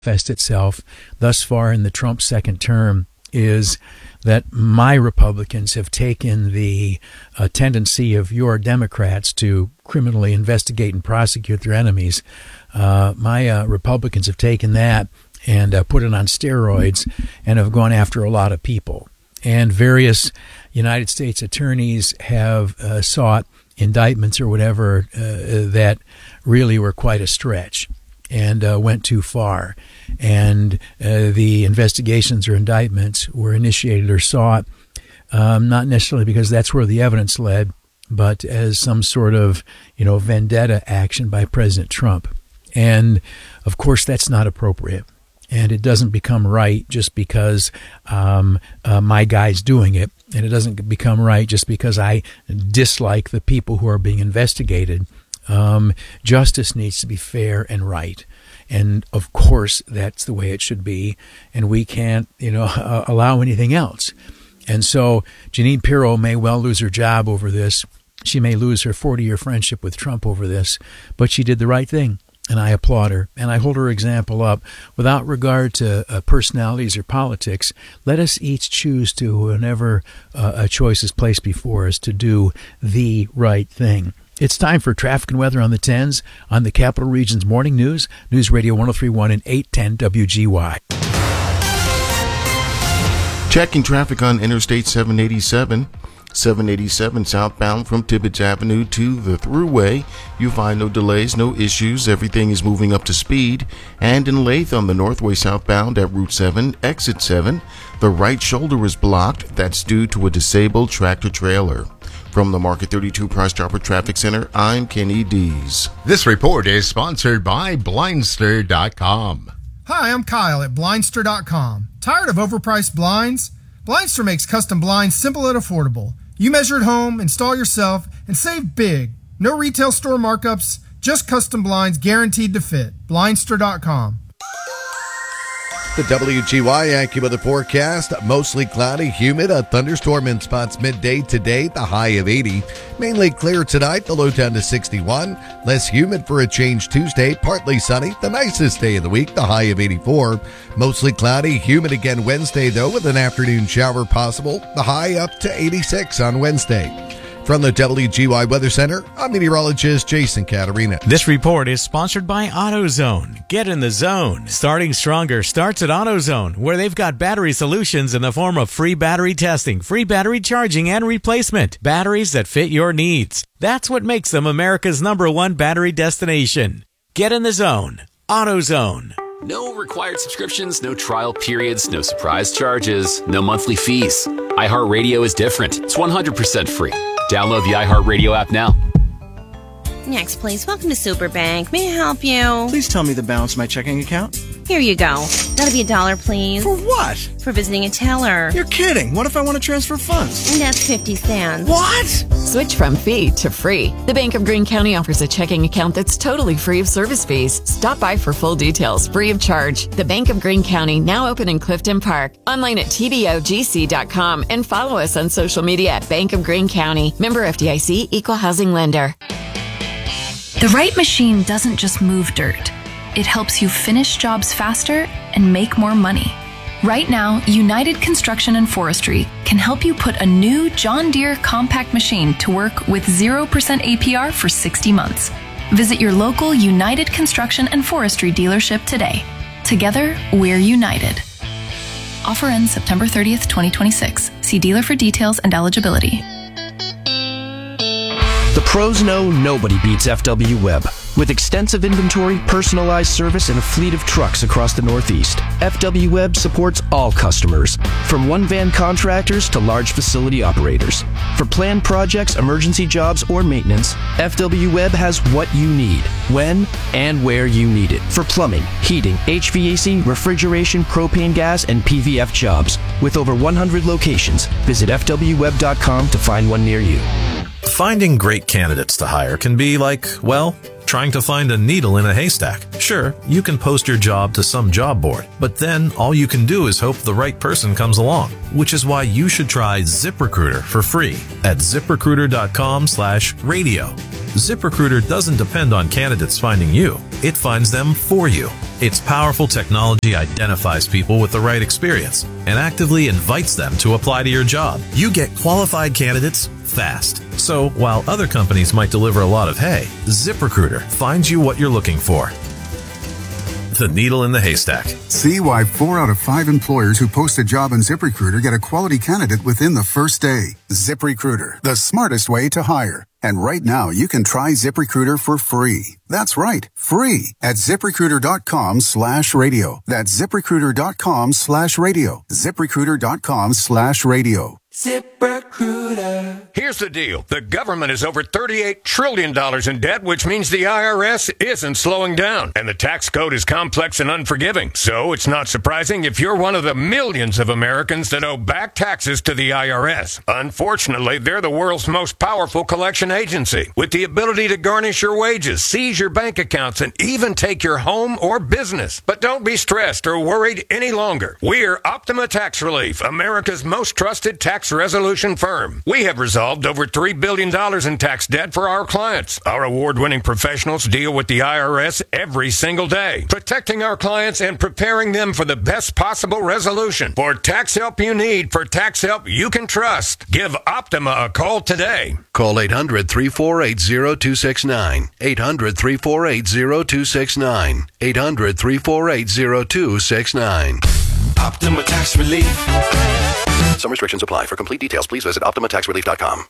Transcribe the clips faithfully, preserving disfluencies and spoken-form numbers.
manifest itself thus far in the Trump second term is that my Republicans have taken the uh, tendency of your Democrats to criminally investigate and prosecute their enemies. Uh, my uh, Republicans have taken that and uh, put it on steroids and have gone after a lot of people. And various United States attorneys have uh, sought indictments or whatever uh, that really were quite a stretch and uh, went too far. And uh, the investigations or indictments were initiated or sought, um, not necessarily because that's where the evidence led, but as some sort of, you know, vendetta action by President Trump. And, of course, that's not appropriate. And it doesn't become right just because um, uh, my guy's doing it. And it doesn't become right just because I dislike the people who are being investigated. Um, justice needs to be fair and right. And, of course, that's the way it should be. And we can't, you know, uh, allow anything else. And so Jeanine Pirro may well lose her job over this. She may lose her forty-year friendship with Trump over this. But she did the right thing. And I applaud her, and I hold her example up. Without regard to uh, personalities or politics, let us each choose to, whenever uh, a choice is placed before us, to do the right thing. It's time for traffic and weather on the tens on the Capital Region's Morning News, News Radio one oh three point one and eight ten W G Y. Checking traffic on Interstate seven eighty-seven. seven eighty-seven southbound from Tibbetts Avenue to the Thruway. You find no delays, no issues. Everything is moving up to speed. And in Lathe on the Northway southbound at Route seven, exit seven, the right shoulder is blocked. That's due to a disabled tractor trailer. From the Market thirty-two Price Chopper Traffic Center, I'm Kenny Dees. This report is sponsored by Blindster dot com. Hi, I'm Kyle at Blindster dot com. Tired of overpriced blinds? Blindster makes custom blinds simple and affordable. You measure at home, install yourself, and save big. No retail store markups, just custom blinds guaranteed to fit. Blindster dot com. The W G Y AccuWeather forecast, mostly cloudy, humid, a thunderstorm in spots midday today, the high of eighty. Mainly clear tonight, the low down to sixty-one. Less humid for a change Tuesday, partly sunny, the nicest day of the week, the high of eighty-four. Mostly cloudy, humid again Wednesday, though, with an afternoon shower possible, the high up to eighty-six on Wednesday. From the W G Y Weather Center, I'm meteorologist Jason Caterina. This report is sponsored by AutoZone. Get in the zone. Starting Stronger starts at AutoZone, where they've got battery solutions in the form of free battery testing, free battery charging, and replacement. Batteries that fit your needs. That's what makes them America's number one battery destination. Get in the zone. AutoZone. No required subscriptions, no trial periods, no surprise charges, no monthly fees. iHeartRadio is different. It's one hundred percent free. Download the iHeartRadio app now. Next, please. Welcome to Superbank. May I help you? Please tell me the balance of my checking account. Here you go. That'll be a dollar, please. For what? For visiting a teller. You're kidding. What if I want to transfer funds? And that's fifty cents. What? Switch from fee to free. The Bank of Greene County offers a checking account that's totally free of service fees. Stop by for full details, free of charge. The Bank of Greene County, now open in Clifton Park. Online at T B O G C dot com and follow us on social media at Bank of Greene County. Member F D I C, Equal Housing Lender. The right machine doesn't just move dirt. It helps you finish jobs faster and make more money. Right now, United Construction and Forestry can help you put a new John Deere compact machine to work with zero percent A P R for sixty months. Visit your local United Construction and Forestry dealership today. Together, we're united. Offer ends September thirtieth, twenty twenty-six. See dealer for details and eligibility. The pros know nobody beats F W Web. With extensive inventory, personalized service, and a fleet of trucks across the Northeast, F W Web supports all customers, from one-van contractors to large facility operators. For planned projects, emergency jobs, or maintenance, F W Web has what you need, when and where you need it. For plumbing, heating, H V A C, refrigeration, propane gas, and P V F jobs. With over one hundred locations, visit F W web dot com to find one near you. Finding great candidates to hire can be like, well, trying to find a needle in a haystack. Sure, you can post your job to some job board, but then all you can do is hope the right person comes along, which is why you should try ZipRecruiter for free at zip recruiter dot com slash radio. ZipRecruiter doesn't depend on candidates finding you. It finds them for you. Its powerful technology identifies people with the right experience and actively invites them to apply to your job. You get qualified candidates fast. So while other companies might deliver a lot of hay, ZipRecruiter finds you what you're looking for. The needle in the haystack. See why four out of five employers who post a job on ZipRecruiter get a quality candidate within the first day. ZipRecruiter, the smartest way to hire. And right now, you can try ZipRecruiter for free. That's right, free at ZipRecruiter.com slash radio. That's ZipRecruiter.com slash radio. ZipRecruiter.com slash radio. ZipRecruiter. Here's the deal. The government is over thirty-eight trillion dollars in debt, which means the I R S isn't slowing down. And the tax code is complex and unforgiving. So it's not surprising if you're one of the millions of Americans that owe back taxes to the I R S. Unfortunately, they're the world's most powerful collection agency, with the ability to garnish your wages, seize your bank accounts, and even take your home or business. But don't be stressed or worried any longer. We're Optima Tax Relief, America's most trusted tax resolution firm. We have resolved over three billion dollars in tax debt for our clients. Our award-winning professionals deal with the I R S every single day, protecting our clients and preparing them for the best possible resolution. For tax help you need, for tax help you can trust, give Optima a call today. Call eight hundred, three four eight, zero two six nine. eight hundred, three four eight, zero two six nine. eight hundred, three four eight, zero two six nine. Optima Tax Relief. Some restrictions apply. For complete details, please visit Optima Tax Relief dot com.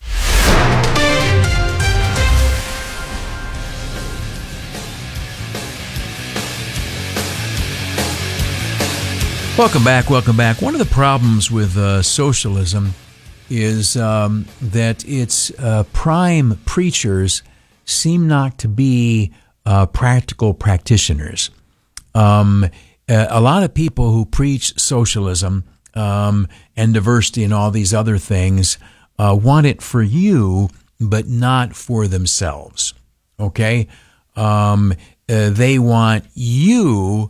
Welcome back, welcome back. One of the problems with uh, socialism is um, that its uh, prime preachers seem not to be uh, practical practitioners. Um, a lot of people who preach socialism um, and diversity and all these other things uh, want it for you, but not for themselves. Okay? Um, uh, they want you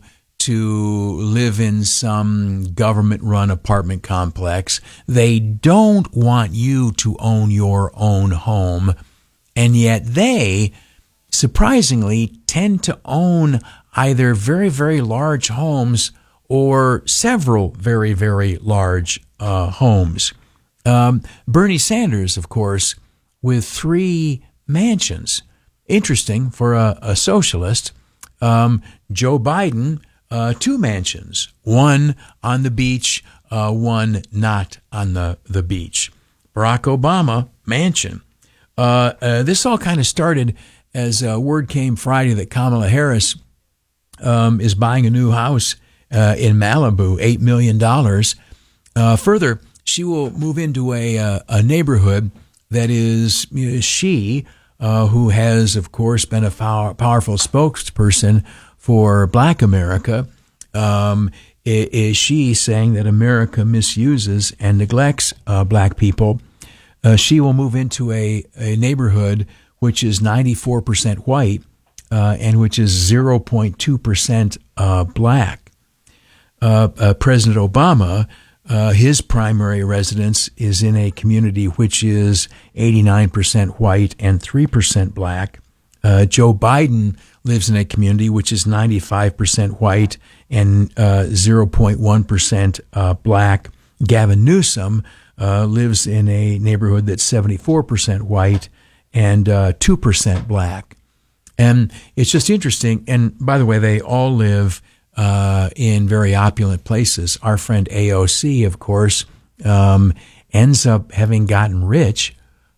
to live in some government-run apartment complex. They don't want you to own your own home, and yet they, surprisingly, tend to own either very, very large homes or several very, very large uh, homes. Um, Bernie Sanders, of course, with three mansions. Interesting for a, a socialist. Um, Joe Biden, uh, two mansions, one on the beach, uh, one not on the, the beach. Barack Obama, mansion. Uh, uh, this all kind of started as uh, word came Friday that Kamala Harris um, is buying a new house uh, in Malibu, eight million dollars. Uh, further, she will move into a, uh, a neighborhood that is you know, she, uh, who has, of course, been a pow- powerful spokesperson for Black America, um, is, is she saying that America misuses and neglects uh, Black people. Uh, she will move into a, a neighborhood which is ninety-four percent white uh, and which is zero point two percent uh, Black. Uh, uh, President Obama, uh, his primary residence is in a community which is eighty-nine percent white and three percent Black. Uh, Joe Biden lives in a community which is ninety-five percent white and uh, zero point one percent uh, Black. Gavin Newsom uh, lives in a neighborhood that's seventy-four percent white and uh, two percent Black. And it's just interesting. And by the way, they all live uh, in very opulent places. Our friend A O C, of course, um, ends up having gotten rich.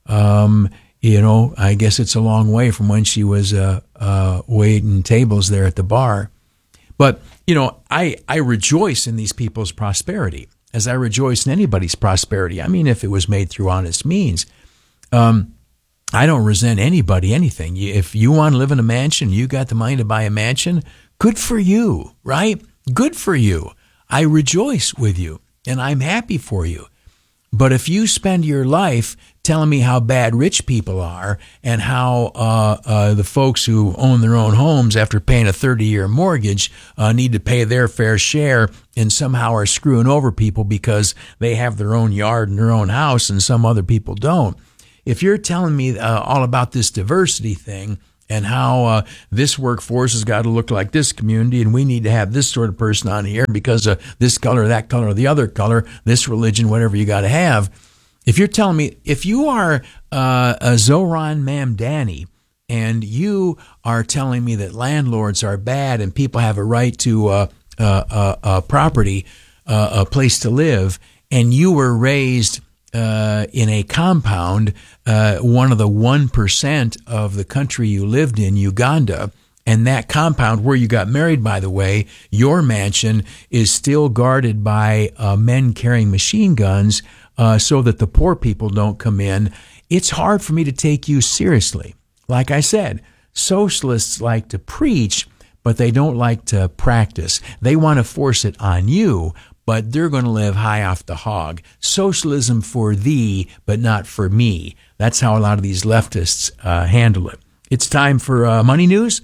Um, you know, I guess it's a long way from when she was uh, uh, waiting tables there at the bar. But, you know, I, I rejoice in these people's prosperity, as I rejoice in anybody's prosperity. I mean, if it was made through honest means. Um, I don't resent anybody anything. If you want to live in a mansion, you got the money to buy a mansion, good for you, right? Good for you. I rejoice with you, and I'm happy for you. But if you spend your life telling me how bad rich people are and how uh, uh, the folks who own their own homes after paying a thirty-year mortgage uh, need to pay their fair share and somehow are screwing over people because they have their own yard and their own house and some other people don't, if you're telling me uh, all about this diversity thing and how uh, this workforce has got to look like this community and we need to have this sort of person on here because of this color, that color, or the other color, this religion, whatever you got to have. If you're telling me, if you are uh, a Zoran Mamdani and you are telling me that landlords are bad and people have a right to uh, uh, uh, uh, property, uh, a place to live, and you were raised uh, in a compound, uh, one of the one percent of the country you lived in, Uganda, and that compound where you got married, by the way, your mansion is still guarded by uh, men carrying machine guns uh, so that the poor people don't come in, it's hard for me to take you seriously. Like I said, socialists like to preach, but they don't like to practice. They want to force it on you, but they're going to live high off the hog. Socialism for thee, but not for me. That's how a lot of these leftists uh, handle it. It's time for uh, Money News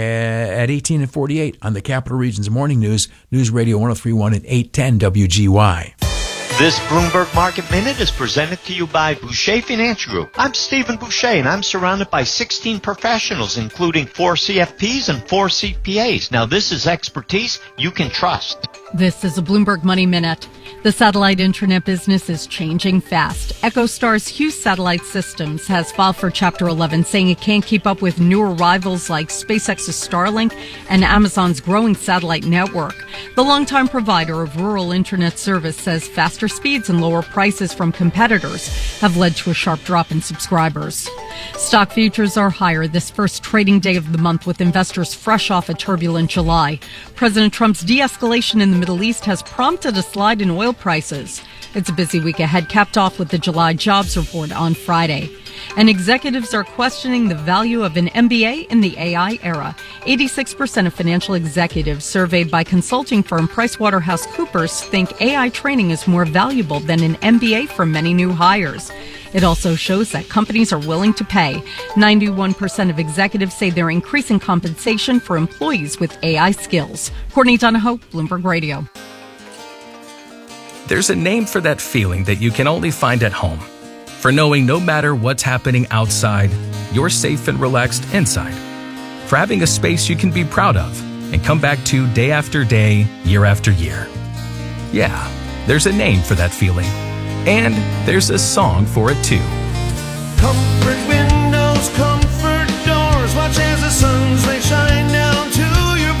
at eighteen and forty-eight on the Capital Region's Morning News, News Radio one oh three point one and eight ten W G Y. This Bloomberg Market Minute is presented to you by Boucher Financial Group. I'm Stephen Boucher, and I'm surrounded by sixteen professionals, including four C F Ps and four C P As. Now, this is expertise you can trust. This is a Bloomberg Money Minute. The satellite internet business is changing fast. EchoStar's Hughes Satellite Systems has filed for Chapter eleven, saying it can't keep up with newer rivals like SpaceX's Starlink and Amazon's growing satellite network. The longtime provider of rural internet service says faster speeds and lower prices from competitors have led to a sharp drop in subscribers. Stock futures are higher this first trading day of the month, with investors fresh off a turbulent July. President Trump's de-escalation in the Middle East has prompted a slide in oil prices. It's a busy week ahead, capped off with the July jobs report on Friday. And executives are questioning the value of an M B A in the A I era. eighty-six percent of financial executives surveyed by consulting firm PricewaterhouseCoopers think A I training is more valuable than an M B A for many new hires. It also shows that companies are willing to pay. ninety-one percent of executives say they're increasing compensation for employees with A I skills. Courtney Donahoe, Bloomberg Radio. There's a name for that feeling that you can only find at home. For knowing no matter what's happening outside, you're safe and relaxed inside. For having a space you can be proud of and come back to day after day, year after year. Yeah, there's a name for that feeling. And there's a song for it too. Comfort windows, comfort doors, watch as the suns they shine down to your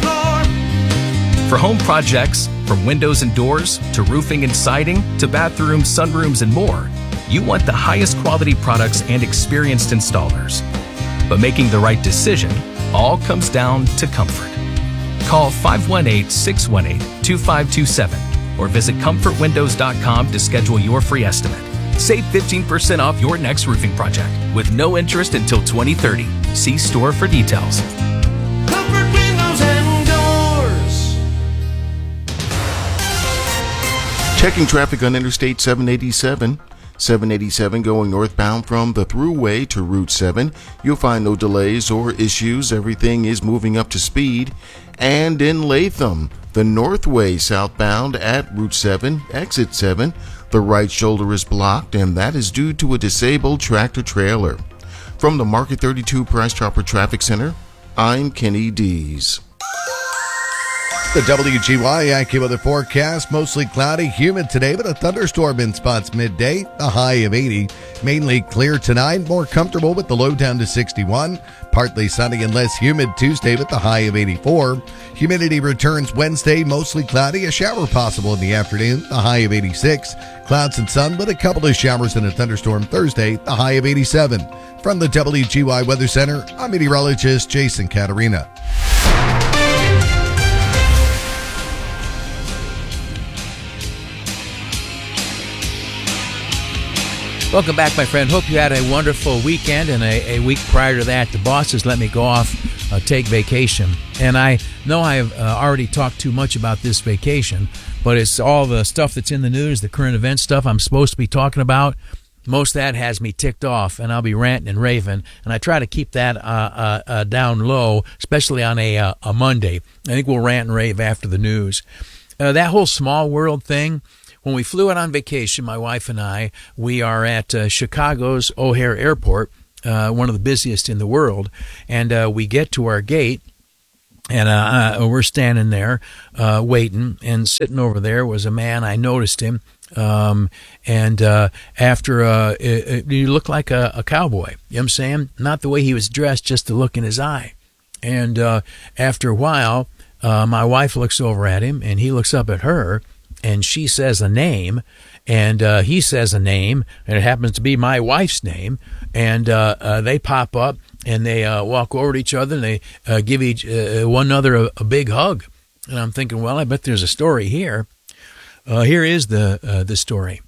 floor. For home projects, from windows and doors to roofing and siding to bathrooms, sunrooms, and more, you want the highest quality products and experienced installers. But making the right decision all comes down to comfort. Call five one eight, six one eight, two five two seven or visit comfort windows dot com to schedule your free estimate. Save fifteen percent off your next roofing project with no interest until twenty thirty. See store for details. Comfort windows and doors. Checking traffic on Interstate seven eighty-seven. seven eighty-seven going northbound from the Thruway to Route seven. You'll find no delays or issues. Everything is moving up to speed. And in Latham, the Northway southbound at Route seven, exit seven, the right shoulder is blocked, and that is due to a disabled tractor trailer. From the Market thirty-two Price Chopper Traffic Center, I'm Kenny Dees. The W G Y AccuWeather forecast, mostly cloudy, humid today, but a thunderstorm in spots midday, a high of eighty. Mainly clear tonight, more comfortable with the low down to sixty-one. Partly sunny and less humid Tuesday with the high of eighty-four. Humidity returns Wednesday, mostly cloudy, a shower possible in the afternoon, the high of eighty-six. Clouds and sun with a couple of showers and a thunderstorm Thursday, the high of eighty-seven. From the W G Y Weather Center, I'm meteorologist Jason Caterina. Welcome back, my friend. Hope you had a wonderful weekend, and a, a week prior to that, the bosses let me go off, uh, take vacation. And I know I've uh, already talked too much about this vacation, but it's all the stuff that's in the news, the current event stuff I'm supposed to be talking about. Most of that has me ticked off, and I'll be ranting and raving, and I try to keep that uh, uh, uh, down low, especially on a, uh, a Monday. I think we'll rant and rave after the news. Uh, that whole small world thing, when we flew out on vacation, my wife and I, we are at uh, Chicago's O'Hare Airport, uh, one of the busiest in the world, and uh, we get to our gate. And uh, we're standing there uh, waiting, and sitting over there was a man. I noticed him, um, and uh, after uh, it, it, he looked like a, a cowboy. You know what I'm saying? Not the way he was dressed, just the look in his eye. And uh, after a while, uh, my wife looks over at him, and he looks up at her, and she says a name, and uh, he says a name, and it happens to be my wife's name, and uh, uh, they pop up. And they uh, walk over to each other, and they uh, give each uh, one another a, a big hug. And I'm thinking, well, I bet there's a story here. Uh, here is the uh, the story.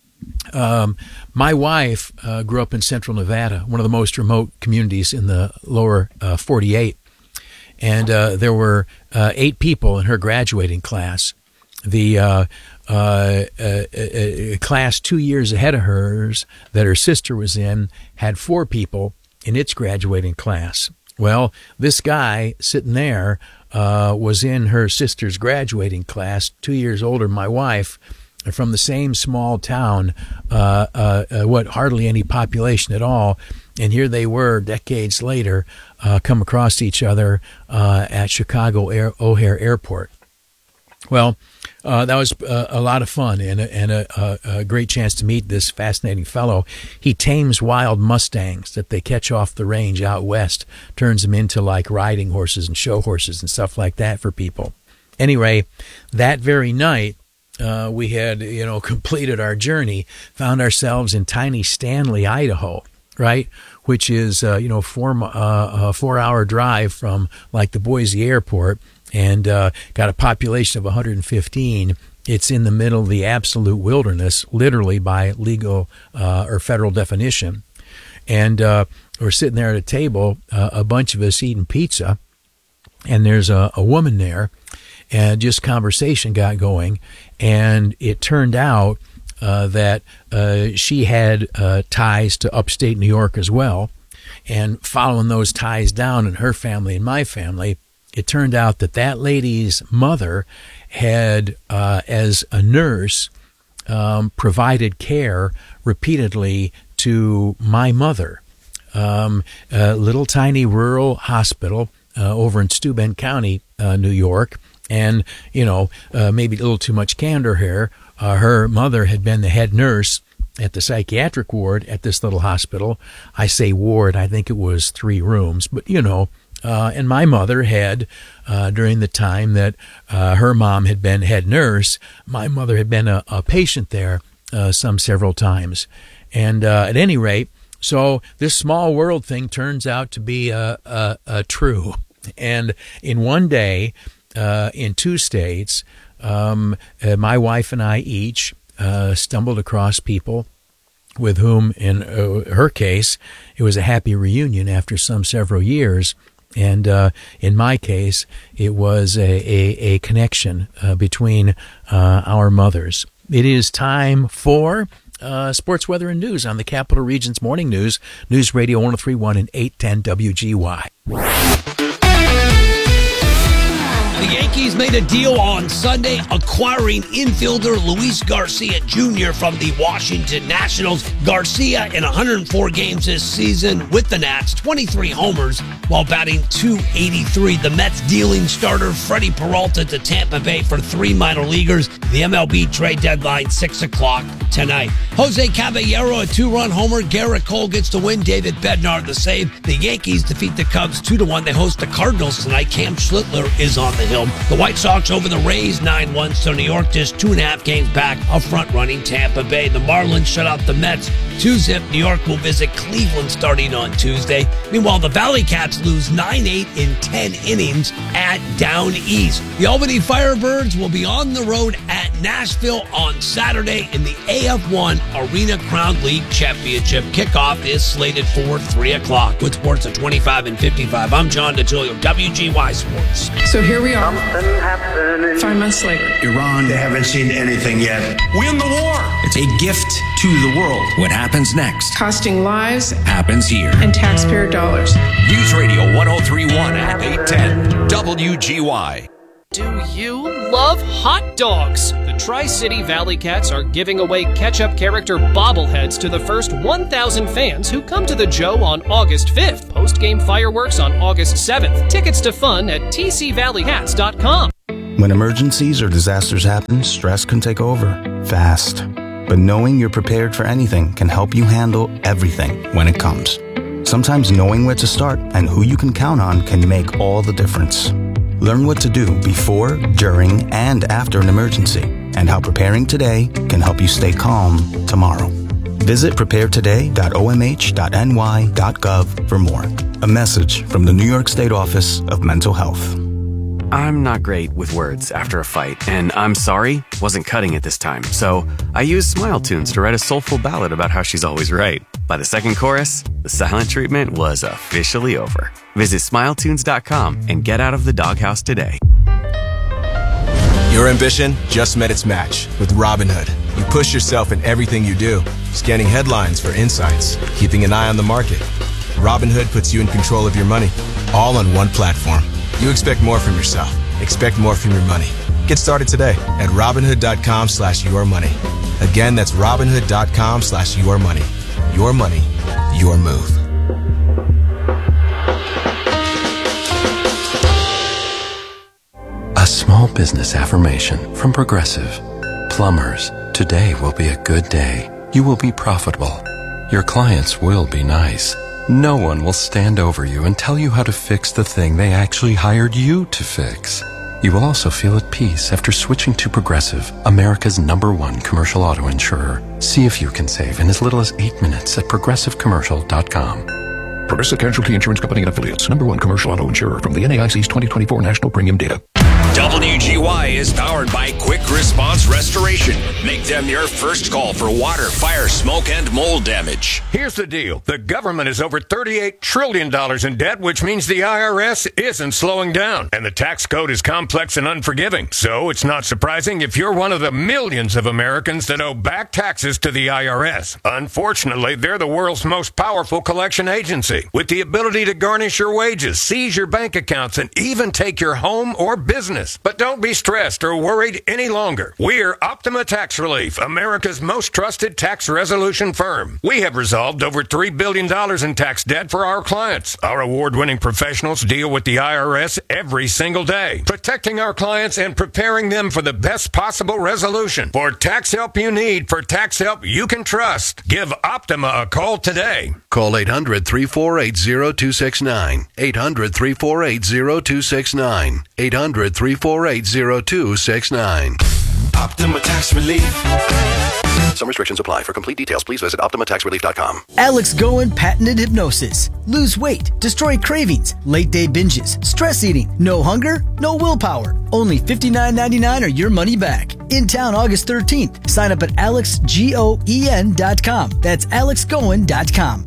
Um, my wife uh, grew up in Central Nevada, one of the most remote communities in the lower uh, forty-eight. And uh, there were uh, eight people in her graduating class. The uh, uh, uh, uh, class two years ahead of hers that her sister was in had four people in its graduating class. Well, this guy sitting there uh, was in her sister's graduating class, two years older than my wife, from the same small town, uh, uh, uh, what, hardly any population at all. And here they were, decades later, uh, come across each other uh, at Chicago Air, O'Hare Airport. Well, uh, that was uh, a lot of fun, and, a, and a, a great chance to meet this fascinating fellow. He tames wild Mustangs that they catch off the range out west, turns them into like riding horses and show horses and stuff like that for people. Anyway, that very night, uh, we had, you know, completed our journey, found ourselves in tiny Stanley, Idaho, right? Which is, uh, you know, four, uh, a four-hour drive from like the Boise airport. And uh, got a population of one hundred fifteen. It's in the middle of the absolute wilderness, literally by legal uh, or federal definition. And uh, we're sitting there at a table, uh, a bunch of us eating pizza, and there's a, a woman there, and just conversation got going. And it turned out uh, that uh, she had uh, ties to upstate New York as well. And following those ties down in her family and my family, it turned out that that lady's mother had, uh, as a nurse, um, provided care repeatedly to my mother. Um, a little tiny rural hospital uh, over in Steuben County, uh, New York. And, you know, uh, maybe a little too much candor here. Uh, her mother had been the head nurse at the psychiatric ward at this little hospital. I say ward, I think it was three rooms, but, you know, Uh, and my mother had, uh, during the time that uh, her mom had been head nurse, my mother had been a, a patient there uh, some several times. And uh, at any rate, so this small world thing turns out to be uh, uh, uh, true. And in one day, uh, in two states, um, uh, my wife and I each uh, stumbled across people with whom, in uh, her case, it was a happy reunion after some several years. And uh, in my case, it was a, a, a connection uh, between uh, our mothers. It is time for uh, sports, weather, and news on the Capital Region's Morning News, News Radio one oh three point one and eight ten W G Y. The Yankees made a deal on Sunday acquiring infielder Luis Garcia Junior from the Washington Nationals. Garcia, in one hundred four games this season with the Nats, twenty-three homers while batting two eighty-three. The Mets dealing starter Freddie Peralta to Tampa Bay for three minor leaguers. The M L B trade deadline, six o'clock tonight. Jose Caballero, a two-run homer. Garrett Cole gets the win. David Bednar the save. The Yankees defeat the Cubs two to one. They host the Cardinals tonight. Cam Schlittler is on the hill. The White Sox over the Rays nine one, so New York just two and a half games back of front-running Tampa Bay. The Marlins shut out the Mets two zip. New York will visit Cleveland starting on Tuesday. Meanwhile, the Valley Cats lose nine eight in ten innings at Down East. The Albany Firebirds will be on the road at Nashville on Saturday in the A F one Arena Crown League Championship. Kickoff is slated for three o'clock. With sports at twenty-five and fifty-five, I'm John DeTilio, W G Y Sports. So here we are. Five months later. Iran, they haven't seen anything yet. Win the war. It's a gift to the world. What happens next? Costing lives. Happens here. And taxpayer dollars. News Radio one oh three point one and eight ten W G Y. Do you love hot dogs? The Tri-City Valley Cats are giving away ketchup character bobbleheads to the first one thousand fans who come to the Joe on August fifth. Post-game fireworks on August seventh. Tickets to fun at t c valley cats dot com. When emergencies or disasters happen, stress can take over fast. But knowing you're prepared for anything can help you handle everything when it comes. Sometimes knowing where to start and who you can count on can make all the difference. Learn what to do before, during, and after an emergency, and how preparing today can help you stay calm tomorrow. Visit prepare today dot o m h dot n y dot gov for more. A message from the New York State Office of Mental Health. I'm not great with words after a fight, and I'm sorry wasn't cutting it this time, so I used Smile Tunes to write a soulful ballad about how she's always right. By the second chorus, the silent treatment was officially over. Visit smile tunes dot com and get out of the doghouse today. Your ambition just met its match with Robinhood. You push yourself in everything you do, scanning headlines for insights, keeping an eye on the market. Robinhood puts you in control of your money, all on one platform. You expect more from yourself. Expect more from your money. Get started today at Robinhood dot com slash your money. Again, that's Robinhood dot com slash your money. Your money, your move. A small business affirmation from Progressive. Plumbers, today will be a good day. You will be profitable. Your clients will be nice. No one will stand over you and tell you how to fix the thing they actually hired you to fix. You will also feel at peace after switching to Progressive, America's number one commercial auto insurer. See if you can save in as little as eight minutes at progressive commercial dot com. Progressive Casualty Insurance Company and Affiliates, number one commercial auto insurer from the N A I C's twenty twenty-four National Premium Data. W G Y is powered by Quick Response Restoration. Make them your first call for water, fire, smoke, and mold damage. Here's the deal. The government is over thirty-eight trillion dollars in debt, which means the I R S isn't slowing down. And the tax code is complex and unforgiving. So it's not surprising if you're one of the millions of Americans that owe back taxes to the I R S. Unfortunately, they're the world's most powerful collection agency, with the ability to garnish your wages, seize your bank accounts, and even take your home or business. But don't be stressed or worried any longer. We're Optima Tax Relief, America's most trusted tax resolution firm. We have resolved over three billion dollars in tax debt for our clients. Our award-winning professionals deal with the I R S every single day, protecting our clients and preparing them for the best possible resolution. For tax help you need, for tax help you can trust, give Optima a call today. Call eight hundred, three four eight, zero two six nine. eight hundred, three four eight, zero two six nine. eight hundred, three four eight, zero two six nine. Optima Tax Relief. Some restrictions apply. For complete details, please visit optima tax relief dot com. Alex Goen patented hypnosis. Lose weight, destroy cravings, late day binges, stress eating, no hunger, no willpower. Only fifty-nine ninety-nine or your money back. In town August thirteenth. Sign up at alex goen dot com. That's alex goen dot com.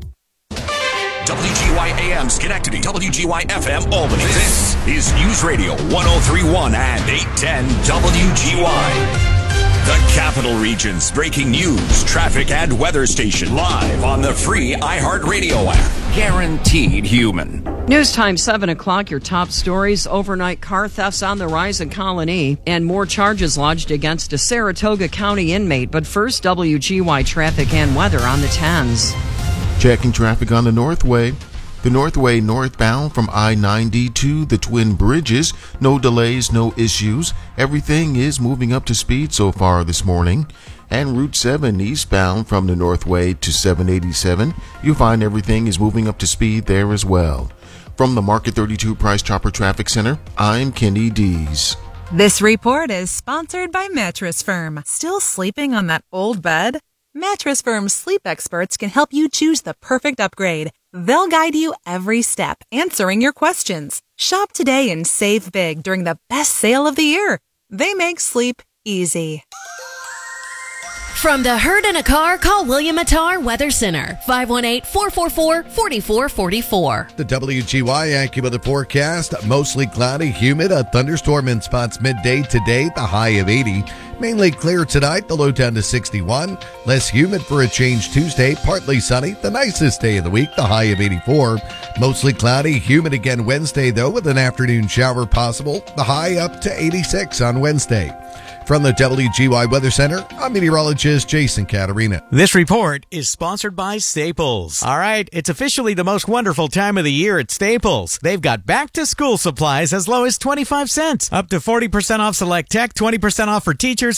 W G Y A M Schenectady, W G Y F M Albany. This is News Radio one oh three point one and eight ten W G Y. The Capital Region's breaking news, traffic, and weather station live on the free iHeartRadio app. Guaranteed human. News time, seven o'clock. Your top stories. Overnight car thefts on the rise in Colony and more charges lodged against a Saratoga County inmate. But first, W G Y traffic and weather on the tens. Checking traffic on the Northway. The Northway northbound from I ninety to the Twin Bridges. No delays, no issues. Everything is moving up to speed so far this morning. And Route seven eastbound from the Northway to seven eighty-seven. You'll find everything is moving up to speed there as well. From the Market thirty-two Price Chopper Traffic Center, I'm Kenny Dees. This report is sponsored by Mattress Firm. Still sleeping on that old bed? Mattress Firm's sleep experts can help you choose the perfect upgrade. They'll guide you every step, answering your questions. Shop today and save big during the best sale of the year. They make sleep easy. From the herd in a car, call William Attar Weather Center, five one eight, four four four, four four four four. The W G Y AccuWeather forecast, mostly cloudy, humid, a thunderstorm in spots midday today, the high of eighty. Mainly clear tonight, the low down to sixty-one. Less humid for a change Tuesday, partly sunny, the nicest day of the week, the high of eighty-four. Mostly cloudy, humid again Wednesday, though, with an afternoon shower possible, the high up to eighty-six on Wednesday. From the W G Y Weather Center, I'm meteorologist Jason Caterina. This report is sponsored by Staples. All right, it's officially the most wonderful time of the year at Staples. They've got back-to-school supplies as low as twenty-five cents, up to forty percent off select tech, twenty percent off for teachers,